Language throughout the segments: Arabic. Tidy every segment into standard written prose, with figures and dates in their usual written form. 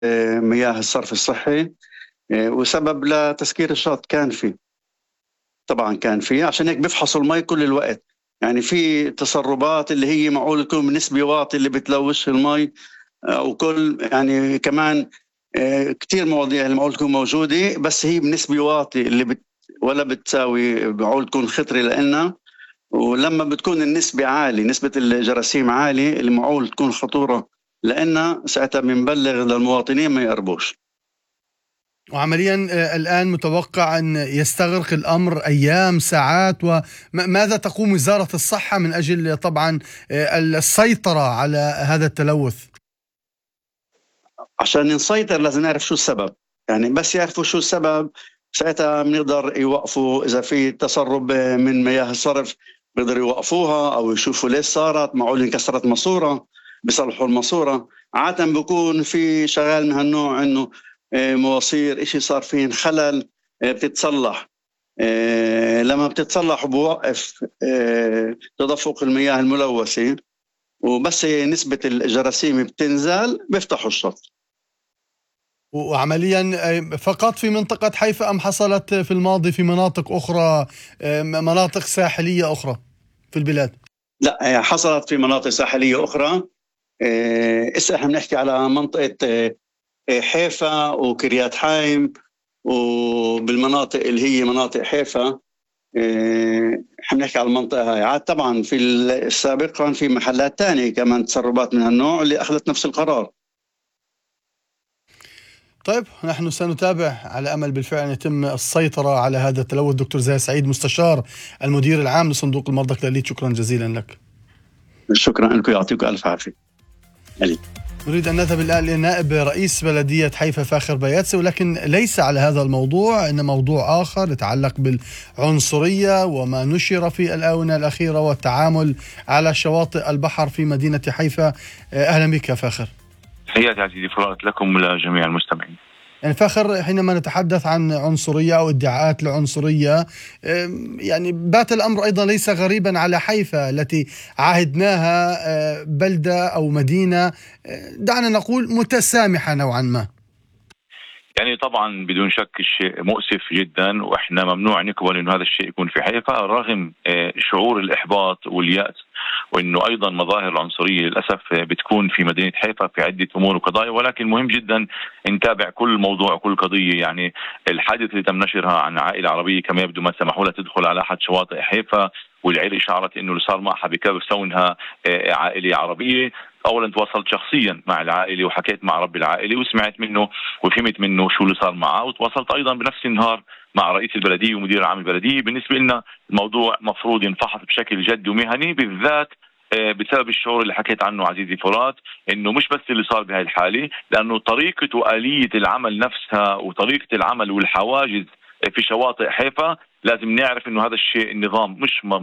مياه الصرف الصحي، وسبب لتسكير الشط كان في عشان هيك بيفحصوا المي كل الوقت. يعني في تسربات اللي هي معقول تكون بنسبة واطي اللي بتلوث المي، وكل يعني كمان كتير مواضيع اللي معقول تكون موجودة، بس هي بنسبة واطي اللي ولا بتساوي معقول تكون خطرة لنا. ولما بتكون النسبة عالية، نسبة الجراثيم عالية اللي معقول تكون خطورة لنا، ساعتها بنبلغ للمواطنين ما يقربوش. وعمليا الآن متوقع أن يستغرق الأمر أيام ساعات، وماذا تقوم وزارة الصحة من أجل طبعا السيطرة على هذا التلوث؟ عشان نسيطر لازم نعرف شو السبب، يعني بس يعرفوا شو السبب ساعتها بنقدر يوقفوا. إذا في تسرب من مياه الصرف بيقدروا يوقفوها، أو يشوفوا ليش صارت، معقول انكسرت ماسورة بيصلحوا الماسورة. عادة بيكون في شغال من هالنوع إنه مواسير إشي صار فيه خلل بتتصلح. لما بتتصلح بوقف تدفق المياه الملوثة، وبس نسبة الجراثيم بتنزل بيفتحوا الشط. وعمليا فقط في منطقة حيفا أم حصلت في الماضي في مناطق أخرى، مناطق ساحلية أخرى في البلاد؟ لا، حصلت في مناطق ساحلية أخرى. إسا احنا بنحكي على منطقة حيفا وكريات حايم، وبالمناطق اللي هي مناطق حيفا احنا بنحكي على المنطقة هاي. عاد طبعا في السابق كان في محلات تانية كمان تسربات من هالنوع اللي أخذت نفس القرار. طيب، نحن سنتابع على أمل بالفعل أن يتم السيطرة على هذا التلوث. دكتور زاهي سعيد، مستشار المدير العام لصندوق المرضى الكلاليت، شكرا جزيلا لك. شكرا لكم، يعطيكم ألف عافية. نريد أن نذهب الآن لنائب رئيس بلدية حيفا فاخر بياتسي، ولكن ليس على هذا الموضوع، إن موضوع آخر يتعلق بالعنصرية وما نشر في الآونة الأخيرة والتعامل على شواطئ البحر في مدينة حيفا. أهلا بك فاخر. تحياتي عزيزي فرات لكم ولجميع المستمعين. يعني فاخر، حينما نتحدث عن عنصرية أو ادعاءات لعنصرية، يعني بات الأمر أيضا ليس غريبا على حيفا التي عهدناها بلدة أو مدينة دعنا نقول متسامحة نوعا ما. يعني طبعا بدون شك الشيء مؤسف جدا، واحنا ممنوع نقبل انه هذا الشيء يكون في حيفا، رغم شعور الاحباط واليأس، وانه ايضا مظاهر العنصريه للاسف بتكون في مدينه حيفا في عده امور وقضايا. ولكن مهم جدا نتابع كل موضوع وكل قضيه. يعني الحادث اللي تم نشرها عن عائله عربيه كما يبدو ما سمحوا لها تدخل على احد شواطئ حيفا، والعائله شعرت انه اللي صار معها بكونها عائله عربيه. اولا تواصلت شخصيا مع العائله وحكيت مع رب العائله وسمعت منه وفهمت منه شو اللي صار معه، وتواصلت ايضا بنفس النهار مع رئيس البلديه ومدير العام البلديه. بالنسبه لنا الموضوع مفروض ينفحص بشكل جدي ومهني، بالذات بسبب الشعور اللي حكيت عنه عزيزي فرات، انه مش بس اللي صار بهاي الحاله، لانه طريقه واليه العمل نفسها وطريقه العمل والحواجز في شواطئ حيفا لازم نعرف انه هذا الشيء النظام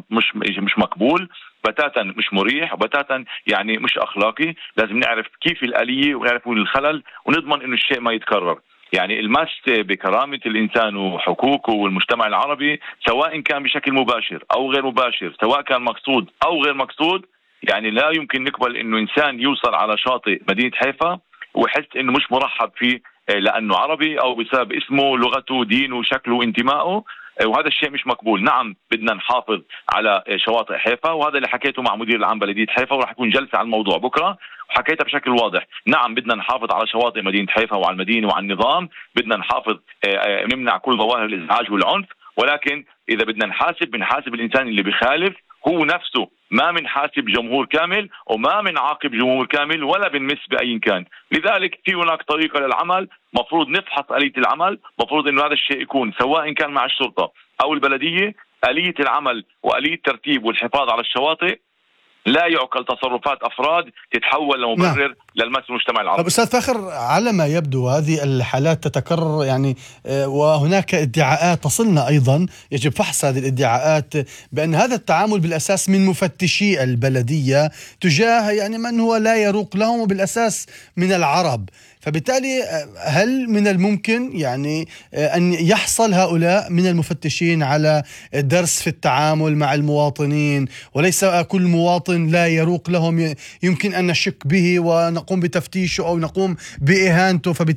مش مقبول بتاتا، مش مريح بتاتا، يعني مش اخلاقي. لازم نعرف كيف الآلية ونعرف وين الخلل ونضمن انه الشيء ما يتكرر. يعني المس بكرامة الإنسان وحقوقه والمجتمع العربي سواء كان بشكل مباشر أو غير مباشر، سواء كان مقصود أو غير مقصود، يعني لا يمكن نقبل إنه إنسان يوصل على شاطئ مدينة حيفا ويحس إنه مش مرحب فيه لأنه عربي أو بسبب اسمه، لغته، دينه، شكله، انتمائه، وهذا الشيء مش مقبول. نعم بدنا نحافظ على شواطئ حيفا، وهذا اللي حكيته مع مدير العام بلدية حيفا، وراح يكون جلسة على الموضوع بكرة وحكيتها بشكل واضح. نعم بدنا نحافظ على شواطئ مدينة حيفا وعلى المدينة وعلى النظام، بدنا نحافظ نمنع كل ظواهر الإزعاج والعنف، ولكن إذا بدنا نحاسب بنحاسب الإنسان اللي بيخالف هو نفسه. ما بنحاسب جمهور كامل وما بنعاقب جمهور كامل ولا بنمس بأي كان. لذلك في هناك طريقة للعمل، مفروض نفحص آلية العمل، مفروض إنه هذا الشيء يكون سواء كان مع الشرطة أو البلدية. آلية العمل وآلية الترتيب والحفاظ على الشواطئ لا يعقل تصرفات أفراد تتحول لمبرر للمس المجتمع العربي. طب أستاذ فاخر، على ما يبدو هذه الحالات تتكرر، يعني وهناك ادعاءات تصلنا أيضا، يجب فحص هذه الادعاءات بأن هذا التعامل بالأساس من مفتشي البلدية تجاه يعني من هو لا يروق لهم، وبالأساس من العرب. فبالتالي هل من الممكن يعني أن يحصل هؤلاء من المفتشين على درس في التعامل مع المواطنين، وليس كل مواطن لا يروق لهم يمكن أن نشك به ونقوم بتفتيشه أو نقوم بإهانته،